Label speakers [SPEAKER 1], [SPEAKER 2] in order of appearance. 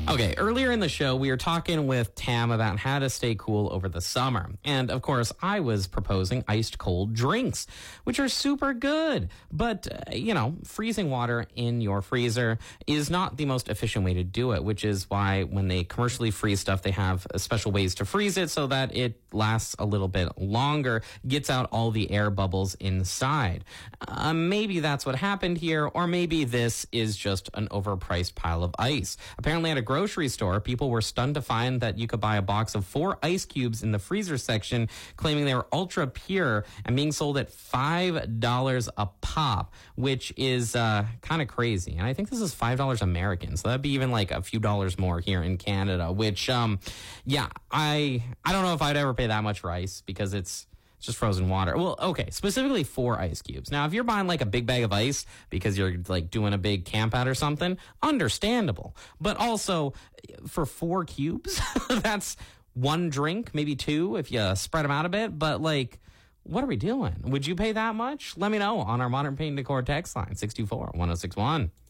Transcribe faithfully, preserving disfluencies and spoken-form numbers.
[SPEAKER 1] Okay, earlier in the show, we were talking with Tam about how to stay cool over the summer. And of course, I was proposing iced cold drinks, which are super good. But, uh, you know, freezing water in your freezer is not the most efficient way to do it, which is why when they commercially freeze stuff, they have uh, special ways to freeze it so that it lasts a little bit longer, gets out all the air bubbles inside. Uh, maybe that's what happened here, or maybe this is just an overpriced pile of ice. Apparently at a grocery store, people were stunned to find that you could buy a box of four ice cubes in the freezer section, claiming they were ultra pure and being sold at five dollars a pop, which is uh, kind of crazy. And I think this is five dollars American, so that'd be even like a few dollars more here in Canada, which, um, yeah, I I don't know if I'd ever pay that much for ice because it's It's just frozen water. Well, okay, specifically four ice cubes. Now, if you're buying like a big bag of ice because you're like doing a big camp out or something, understandable. But also for four cubes, that's one drink, maybe two if you spread them out a bit. But like, what are we doing? Would you pay that much? Let me know on our Modern Paint Decor text line, six two four, one oh six one.